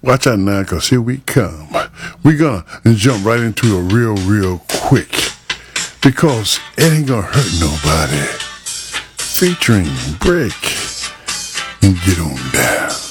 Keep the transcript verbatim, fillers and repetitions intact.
Watch out now, cause here we come. We're gonna jump right into it real, real quick. Because it ain't gonna hurt nobody. Featuring Break and Get On Down.